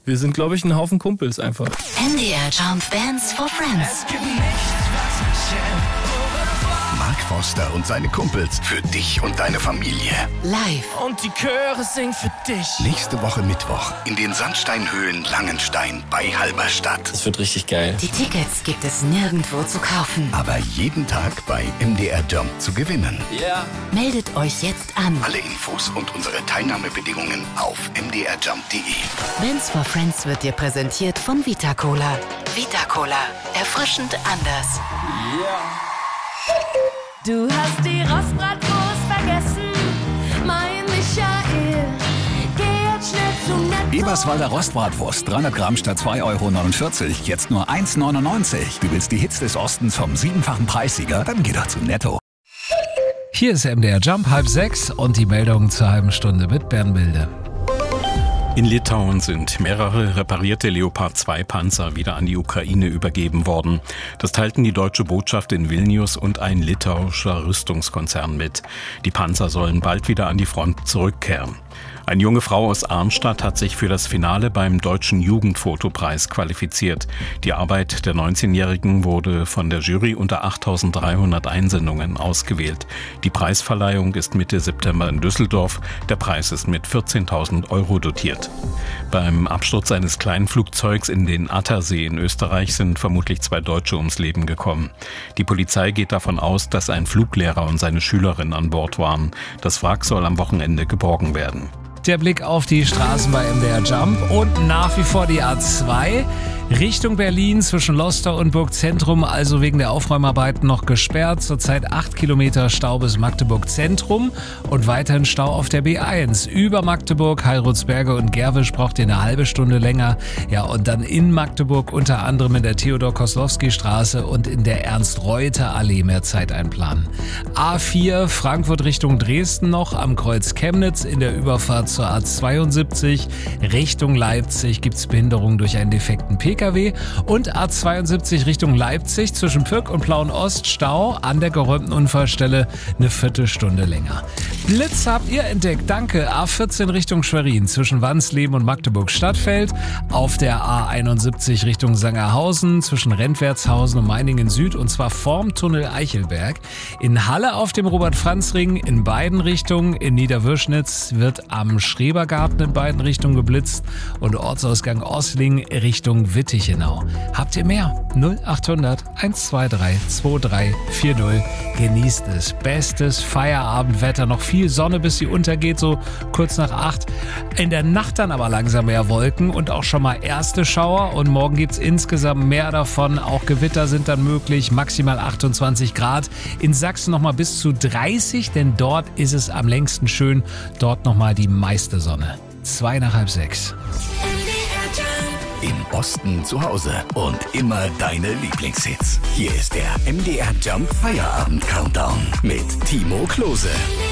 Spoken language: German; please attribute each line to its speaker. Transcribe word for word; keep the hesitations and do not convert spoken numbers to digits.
Speaker 1: Wir sind, glaube ich, ein Haufen Kumpels einfach.
Speaker 2: M D R Jump Bands for Friends.
Speaker 3: Mark Forster und seine Kumpels für dich und deine Familie.
Speaker 2: Live.
Speaker 1: Und die Chöre singen für dich.
Speaker 3: Nächste Woche Mittwoch in den Sandsteinhöhlen Langenstein bei Halberstadt.
Speaker 1: Das wird richtig geil.
Speaker 2: Die Tickets gibt es nirgendwo zu kaufen.
Speaker 3: Aber jeden Tag bei M D R Jump zu gewinnen.
Speaker 1: Ja. Yeah.
Speaker 2: Meldet euch jetzt an.
Speaker 3: Alle Infos und unsere Teilnahmebedingungen auf m d r jump punkt d e.
Speaker 2: Bands for Friends wird dir präsentiert von Vita Cola. Vita Cola. Erfrischend anders.
Speaker 1: Ja. Yeah.
Speaker 4: Du hast die Rostbratwurst vergessen, mein Michael. Geh jetzt schnell zum Netto.
Speaker 5: Eberswalder Rostbratwurst, dreihundert Gramm statt zwei Euro neunundvierzig, jetzt nur eins neunundneunzig. Du willst die Hits des Ostens vom siebenfachen Preissieger? Dann geh doch zum Netto.
Speaker 6: Hier ist M D R Jump, halb sechs und die Meldung zur halben Stunde mit Bernbilde.
Speaker 7: In Litauen sind mehrere reparierte Leopard zwei Panzer wieder an die Ukraine übergeben worden. Das teilten die deutsche Botschaft in Vilnius und ein litauischer Rüstungskonzern mit. Die Panzer sollen bald wieder an die Front zurückkehren. Eine junge Frau aus Arnstadt hat sich für das Finale beim Deutschen Jugendfotopreis qualifiziert. Die Arbeit der neunzehnjährigen wurde von der Jury unter achttausenddreihundert Einsendungen ausgewählt. Die Preisverleihung ist Mitte September in Düsseldorf. Der Preis ist mit vierzehntausend Euro dotiert. Beim Absturz eines kleinen Flugzeugs in den Attersee in Österreich sind vermutlich zwei Deutsche ums Leben gekommen. Die Polizei geht davon aus, dass ein Fluglehrer und seine Schülerin an Bord waren. Das Wrack soll am Wochenende geborgen werden.
Speaker 6: Der Blick auf die Straßen bei M D R Jump und nach wie vor die A zwei Richtung Berlin zwischen Loster und Burgzentrum, also wegen der Aufräumarbeiten noch gesperrt. Zurzeit acht Kilometer Stau bis Magdeburg Zentrum und weiterhin Stau auf der B eins. Über Magdeburg, Heilrutsberge und Gerwisch braucht ihr eine halbe Stunde länger. Ja, und dann in Magdeburg unter anderem in der Theodor-Koslowski-Straße und in der Ernst-Reuter-Allee mehr Zeit einplanen. A vier Frankfurt Richtung Dresden noch am Kreuz Chemnitz in der Überfahrt zur A zweiundsiebzig. Richtung Leipzig gibt's Behinderung durch einen defekten P K W und A zweiundsiebzig Richtung Leipzig zwischen Pürk und Plauen Ost Stau an der geräumten Unfallstelle eine Viertelstunde länger. Blitz habt ihr entdeckt, danke. A vierzehn Richtung Schwerin zwischen Wansleben und Magdeburg Stadtfeld, auf der A einundsiebzig Richtung Sangerhausen zwischen Rentwertshausen und Meiningen Süd und zwar vorm Tunnel Eichelberg. In Halle auf dem Robert-Franz-Ring in beiden Richtungen, in Niederwürschnitz wird am Schrebergarten in beiden Richtungen geblitzt und Ortsausgang Ossling Richtung Wittichenau. Habt ihr mehr? null achthundert hundertzweiundzwanzig drei vier null. Genießt es. Bestes Feierabendwetter. Noch viel Sonne, bis sie untergeht, so kurz nach acht. In der Nacht dann aber langsam mehr Wolken und auch schon mal erste Schauer. Und morgen gibt's insgesamt mehr davon. Auch Gewitter sind dann möglich. Maximal achtundzwanzig Grad. In Sachsen nochmal bis zu dreißig, denn dort ist es am längsten schön. Dort nochmal die meiste Sonne. Zwei nach halb sechs.
Speaker 3: Im Osten zu Hause und immer deine Lieblingshits. Hier ist der M D R Jump Feierabend Countdown mit Timo Klose.